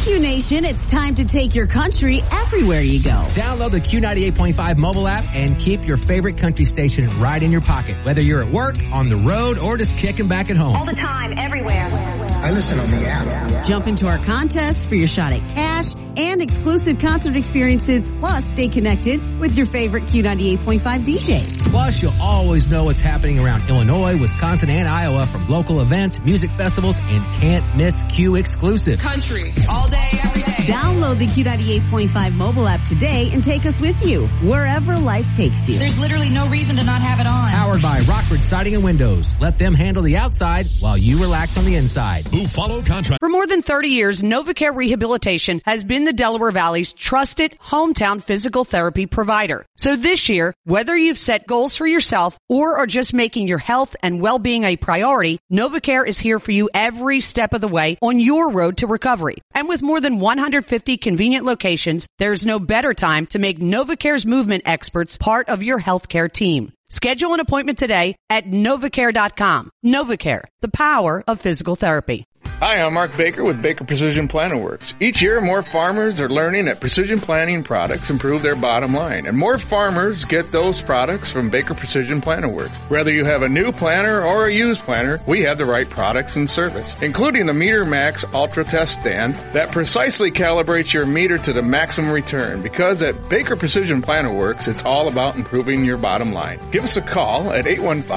Q Nation, it's time to take your country everywhere you go. Download the Q98.5 mobile app and keep your favorite country station right in your pocket, whether you're at work, on the road, or just kicking back at home. All the time, everywhere. I listen on the app. Jump into our contests for your shot at cash and exclusive concert experiences, plus stay connected with your favorite Q98.5 DJs. Plus, you'll always know what's happening around Illinois, Wisconsin, and Iowa from local events, music festivals, and can't miss Q exclusives. Country, all day, every day. Download the Q98.5 mobile app today and take us with you wherever life takes you. There's literally no reason to not have it on. Powered by Rockford Siding and Windows. Let them handle the outside while you relax on the inside. Buffalo Contract. For more than 30 years, NovaCare Rehabilitation has been the Delaware Valley's trusted hometown physical therapy provider. So this year, whether you've set goals for yourself or are just making your health and well-being a priority, NovaCare is here for you every step of the way on your road to recovery. And with more than 150 convenient locations, there's no better time to make NovaCare's movement experts part of your healthcare team. Schedule an appointment today at NovaCare.com. NovaCare, the power of physical therapy. Hi, I'm Mark Baker with Baker Precision Planter Works. Each year, more farmers are learning that precision planting products improve their bottom line, and more farmers get those products from Baker Precision Planter Works. Whether you have a new planter or a used planter, we have the right products and service, including the Meter Max Ultra Test Stand that precisely calibrates your meter to the maximum return, because at Baker Precision Planter Works, it's all about improving your bottom line. Give us a call at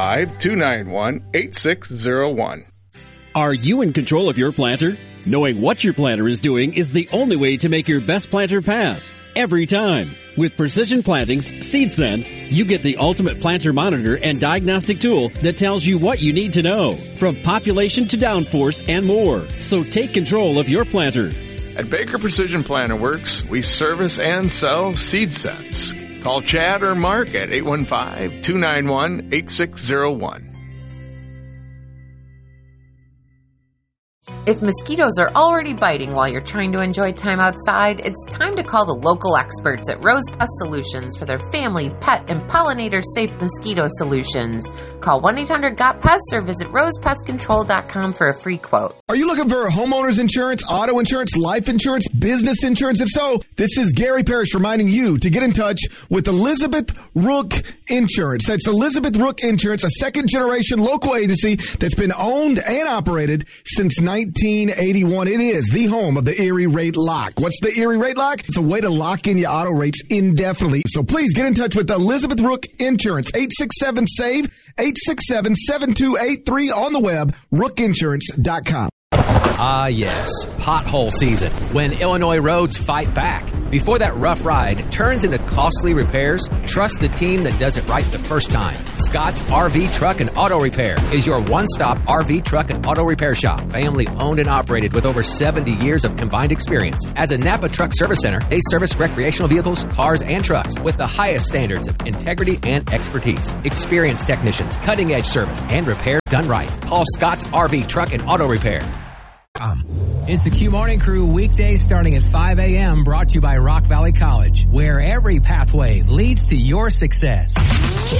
815-291-8601. Are you in control of your planter? Knowing what your planter is doing is the only way to make your best planter pass, every time. With Precision Planting's SeedSense, you get the ultimate planter monitor and diagnostic tool that tells you what you need to know, from population to downforce and more. So take control of your planter. At Baker Precision Planter Works, we service and sell SeedSense. Call Chad or Mark at 815-291-8601. If mosquitoes are already biting while you're trying to enjoy time outside, it's time to call the local experts at Rose Pest Solutions for their family, pet, and pollinator-safe mosquito solutions. Call 1-800-GOT-PESTS or visit rosepestcontrol.com for a free quote. Are you looking for homeowner's insurance, auto insurance, life insurance, business insurance? If so, this is Gary Parrish reminding you to get in touch with Elizabeth Rook Insurance. That's Elizabeth Rook Insurance, a second-generation local agency that's been owned and operated since 1981. It is the home of the Erie Rate Lock. What's the Erie Rate Lock? It's a way to lock in your auto rates indefinitely. So please get in touch with Elizabeth Rook Insurance. 867-SAVE, 867-7283 on the web, rookinsurance.com. Ah, yes, pothole season, when Illinois roads fight back. Before that rough ride turns into costly repairs, trust the team that does it right the first time. Scott's RV Truck and Auto Repair is your one-stop RV truck and auto repair shop. Family owned and operated with over 70 years of combined experience. As a Napa Truck Service Center, they service recreational vehicles, cars, and trucks with the highest standards of integrity and expertise. Experienced technicians, cutting-edge service, and repair done right. Call Scott's RV Truck and Auto Repair. It's the Q Morning Crew, weekdays starting at 5 a.m., brought to you by Rock Valley College, where every pathway leads to your success.